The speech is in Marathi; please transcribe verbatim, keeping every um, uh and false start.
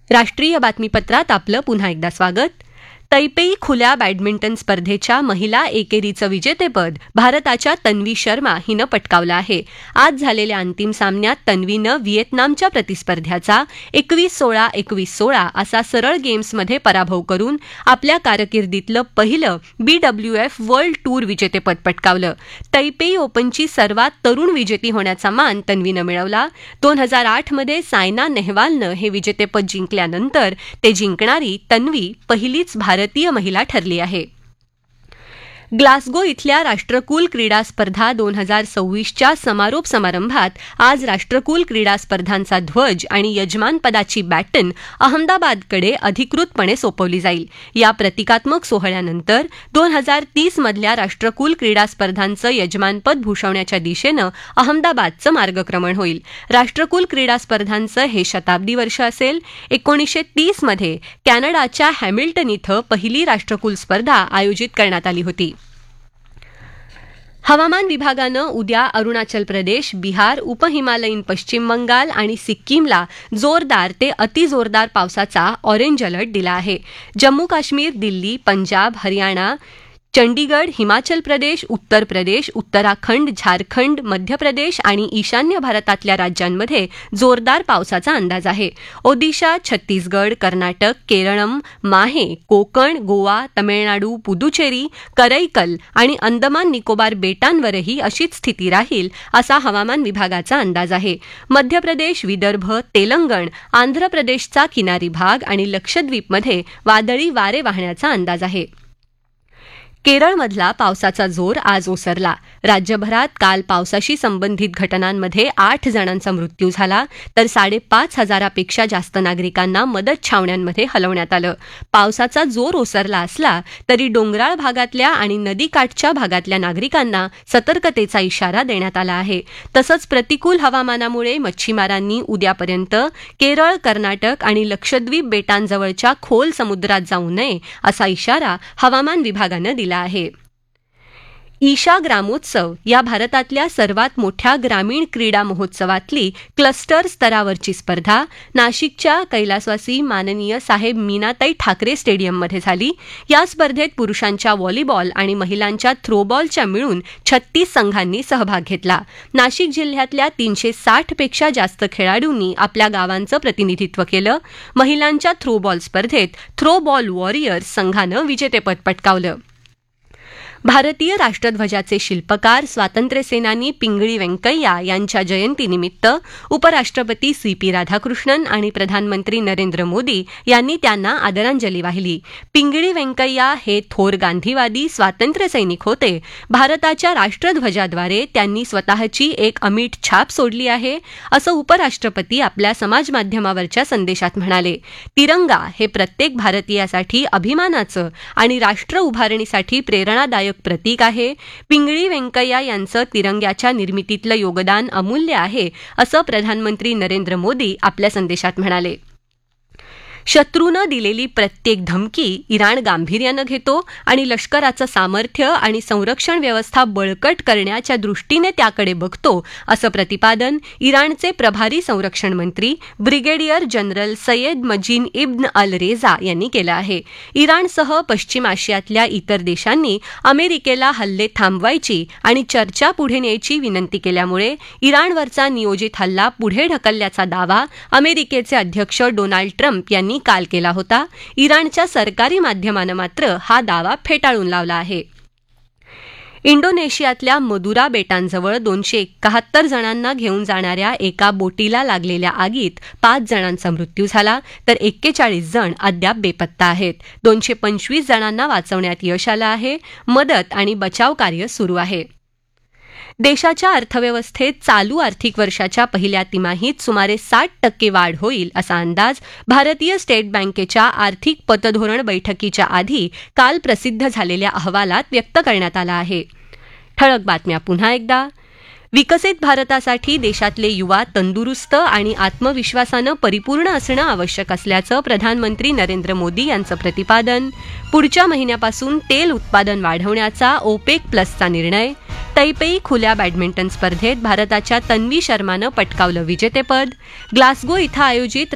राष्ट्रीय बातमीपत्रात आपलं पुन्हा एकदा स्वागत. तैपेई खुल्या बॅडमिंटन स्पर्धेच्या महिला एकेरीचं विजेतेपद भारताच्या तन्वी शर्मा हिनं पटकावलं आहे. आज झालेल्या अंतिम सामन्यात तन्वीनं व्हिएतनामच्या प्रतिस्पर्ध्याचा एकवीस सोळा एकवीस सोळा असा सरळ गेम्समध्ये पराभव करून आपल्या कारकिर्दीतलं पहिलं बीडब्ल्यूएफ वर्ल्ड टूर विजेतेपद पटकावलं. तैपेई ओपनची सर्वात तरुण विजेती होण्याचा मान तन्वीनं मिळवला. दोन हजार आठमध्ये सायना नेहवालनं हे विजेतेपद जिंकल्यानंतर ते जिंकणारी तन्वी पहिलीच भारतीय महिला ठरली आहे. ग्लासगो इथल्या राष्ट्रकुल क्रीडा स्पर्धा दोन हजार सव्वीसच्या समारोप समारंभात आज राष्ट्रकुल क्रीडा स्पर्धांचा ध्वज आणि यजमानपदाची बॅटन अहमदाबादकडे अधिकृतपणे सोपवली जाईल. या प्रतिकात्मक सोहळ्यानंतर दोन हजार तीस मधल्या राष्ट्रकुल क्रीडा स्पर्धांचं यजमानपद भूषवण्याच्या दिशेनं अहमदाबादचं मार्गक्रमण होईल. राष्ट्रकुल क्रीडा स्पर्धांचं हे शताब्दी वर्ष असेल. एकोणीसशे तीस मध्ये कॅनडाच्या हॅमिल्टन इथं पहिली राष्ट्रकुल स्पर्धा आयोजित करण्यात आली होती. हवामान विभागानं उद्या अरुणाचल प्रदेश, बिहार, उपहिमालयीन पश्चिम बंगाल आणि सिक्कीमला जोरदार ते अतिजोरदार पावसाचा ऑरेंज अलर्ट दिला आहे. जम्मू काश्मीर, दिल्ली, पंजाब, हरियाणा, चंडीगड, हिमाचल प्रदेश, उत्तर प्रदेश, उत्तराखंड, झारखंड, मध्य प्रदेश आणि ईशान्य भारतातल्या राज्यांमध्ये जोरदार पावसाचा अंदाज आहे. ओदिशा, छत्तीसगड, कर्नाटक, केरळम, माहे, कोकण, गोवा, तमिळनाडू, पुदुचेरी, करैकल आणि अंदमान निकोबार बेटांवरही अशीच स्थिती राहील असा हवामान विभागाचा अंदाज आहे. मध्य प्रदेश, विदर्भ, तेलंगण, आंध्र प्रदेशचा किनारी भाग आणि लक्षद्वीपमध्ये वादळी वारे वाहण्याचा अंदाज आहे. केरळमधला पावसाचा जोर आज ओसरला. राज्यभरात काल पावसाशी संबंधित घटनांमध्ये आठ जणांचा मृत्यू झाला, तर साडेपाच हजारापेक्षा जास्त नागरिकांना मदत छावण्यांमध्ये हलवण्यात आलं. पावसाचा जोर ओसरला असला तरी डोंगराळ भागातल्या आणि नदीकाठच्या भागातल्या नागरिकांना सतर्कतेचा इशारा देण्यात आला आहे. तसंच प्रतिकूल हवामानामुळे मच्छीमारांनी उद्यापर्यंत केरळ, कर्नाटक आणि लक्षद्वीप बेटांजवळच्या खोल समुद्रात जाऊ नये असा इशारा हवामान विभागानं दिला आहे. ईशा ग्रामोत्सव या भारतातल्या सर्वात मोठ्या ग्रामीण क्रीडा महोत्सवातली क्लस्टर स्तरावरची स्पर्धा नाशिकच्या कैलासवासी माननीय साहेब मीनाताई ठाकरे स्टेडियममध्ये झाली. या स्पर्धेत पुरुषांच्या व्हॉलीबॉल आणि महिलांच्या थ्रोबॉलच्या मिळून छत्तीस संघांनी सहभाग घेतला. नाशिक जिल्ह्यातल्या तीनशे साठ पेक्षा जास्त खेळाडूंनी आपल्या गावांचं प्रतिनिधित्व केलं. महिलांच्या थ्रोबॉल स्पर्धेत थ्रोबॉल वॉरियर्स संघानं विजेतेपद पटकावलं. भारतीय राष्ट्रध्वजाचे शिल्पकार स्वातंत्र्यसेनानी पिंगळी व्यंकय्या यांच्या जयंतीनिमित्त उपराष्ट्रपती सी पी राधाकृष्णन आणि प्रधानमंत्री नरेंद्र मोदी यांनी त्यांना आदरांजली वाहिली. पिंगळी व्यंकय्या हे थोर गांधीवादी स्वातंत्र्यसैनिक होते. भारताच्या राष्ट्रध्वजाद्वारे त्यांनी स्वतःची एक अमीट छाप सोडली आहे, असं उपराष्ट्रपती आपल्या समाजमाध्यमावरच्या संदेशात म्हणाले. तिरंगा हे प्रत्येक भारतीयासाठी अभिमानाचं आणि राष्ट्र उभारणीसाठी प्रेरणादायक प्रतीक आहे. पिंगळी व्यंकय्या यांचं तिरंग्याच्या निर्मितीतलं योगदान अमूल्य आहे, असं प्रधानमंत्री नरेंद्र मोदी आपल्या संदेशात म्हणाले. शत्रूनं दिलेली प्रत्येक धमकी इराण गांभीर्यानं घेतो आणि लष्कराचं सामर्थ्य आणि संरक्षण व्यवस्था बळकट करण्याच्या दृष्टीने त्याकडे बघतो, असं प्रतिपादन इराणचे प्रभारी संरक्षण मंत्री ब्रिगेडियर जनरल सय्यद मजीन इब्न अल रेझा यांनी केलं आहे. इराणसह पश्चिम आशियातल्या इतर देशांनी अमेरिकेला हल्ले थांबवायची आणि चर्चा पुढे न्यायची विनंती केल्यामुळे इराणवरचा नियोजित हल्ला पुढे ढकलल्याचा दावा अमेरिकेचे अध्यक्ष डोनाल्ड ट्रम्प यांनी काल केला होता. इराणच्या सरकारी माध्यमानं मात्र हा दावा फेटाळून लावला आहे. इंडोनेशियातल्या मदुरा बेटांजवळ दोनशे एकाहत्तर जणांना घेऊन जाणाऱ्या एका बोटीला लागलेल्या आगीत पाच जणांचा मृत्यू झाला, तर एक्केचाळीस जण अद्याप बेपत्ता आहेत. दोनशे पंचवीस जणांना वाचवण्यात यश आलं आहे. मदत आणि बचाव कार्य सुरू आहे. देशाच्या अर्थव्यवस्थेत चालू आर्थिक वर्षाच्या पहिल्या तिमाहीत सुमारे साठ टक्के वाढ होईल असा अंदाज भारतीय स्टेट बँकेच्या आर्थिक पतधोरण बैठकीच्या आधी काल प्रसिद्ध झालेल्या अहवालात व्यक्त करण्यात आला आहे. ठळक बातम्या पुन्हा एकदा. विकसित भारतासाठी देशातले युवा तंदुरुस्त आणि आत्मविश्वासानं परिपूर्ण असणं आवश्यक असल्याचं प्रधानमंत्री नरेंद्र मोदी यांचं प्रतिपादन. पुढच्या महिन्यापासून तेल उत्पादन वाढवण्याचा ओपेक प्लसचा निर्णय. तैपेई खुल्या बॅडमिंटन स्पर्धेत भारताच्या तन्वी शर्मानं पटकावलं विजेतेपद. ग्लासगो इथं आयोजित